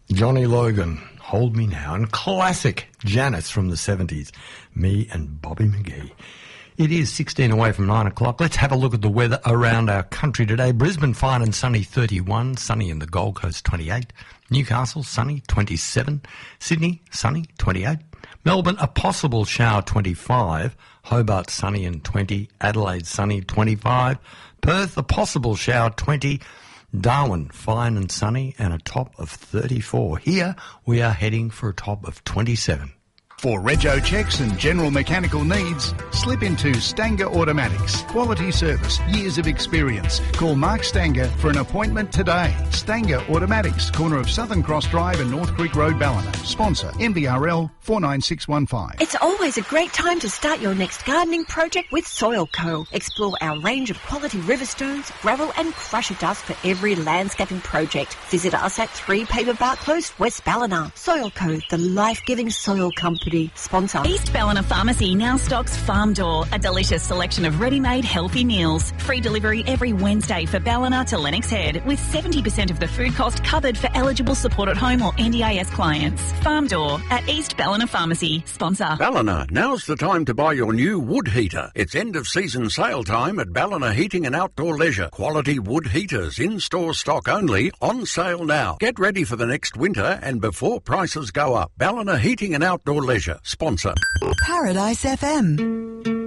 Johnny Logan, Hold Me Now, and classic Janice from the 70s, me and Bobby McGee. It is 16 away from 9 o'clock. Let's have a look at the weather around our country today. Brisbane, fine and sunny, 31. Sunny in the Gold Coast, 28. Newcastle, sunny, 27. Sydney, sunny, 28. Melbourne, a possible shower, 25. Hobart, sunny and 20. Adelaide, sunny, 25. Perth, a possible shower, 20. Darwin, fine and sunny, and a top of 34. Here, we are heading for a top of 27. For rego checks and general mechanical needs, slip into Stanger Automatics. Quality service, years of experience. Call Mark Stanger for an appointment today. Stanger Automatics, corner of Southern Cross Drive and North Creek Road, Ballina. Sponsor, MBRL 49615. It's always a great time to start your next gardening project with Soil Co. Explore our range of quality river stones, gravel and crusher dust for every landscaping project. Visit us at 3 Paperbark Close, West Ballina. Soil Co, the life-giving soil company. Sponsor. East Ballina Pharmacy now stocks Farm Door, a delicious selection of ready-made healthy meals. Free delivery every Wednesday for Ballina to Lennox Head, with 70% of the food cost covered for eligible support at home or NDIS clients. Farm Door at East Ballina Pharmacy. Sponsor. Ballina, now's the time to buy your new wood heater. It's end of season sale time at Ballina Heating and Outdoor Leisure. Quality wood heaters, in-store stock only, on sale now. Get ready for the next winter and before prices go up. Ballina Heating and Outdoor Leisure. Sponsor. Paradise FM.